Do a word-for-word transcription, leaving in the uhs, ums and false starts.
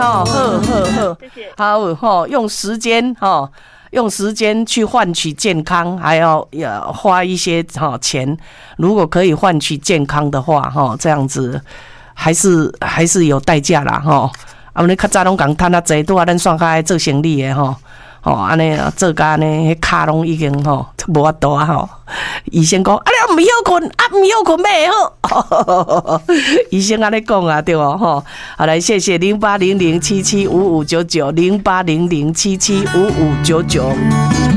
哈，呵呵呵， 谢谢。 好哈，用时间哈。用时间去换取健康，还要要花一些哈钱。如果可以换取健康的话，哈，这样子还是还是有代价啦，哈。啊，你较早拢讲赚啊济，拄啊咱算较爱做生意的吼，吼安尼做甲安尼，迄骹拢已经吼无法度啊吼。医生讲，啊你唔休困，啊唔休困袂好。医生安尼讲啊，对哦吼。好来，谢谢零八零零七七五五九九零八零零七七五五九九。